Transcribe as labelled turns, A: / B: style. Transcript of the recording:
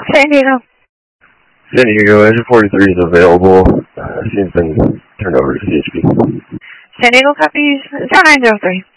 A: San Diego.
B: San Diego, engine 43 is available. She's been turned over to CHP.
A: San Diego copies 0903.